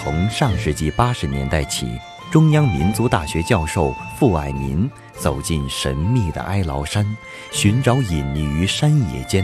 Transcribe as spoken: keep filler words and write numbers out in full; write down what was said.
从上世纪八十年代起，中央民族大学教授傅霭民走进神秘的哀牢山，寻找隐匿于山野间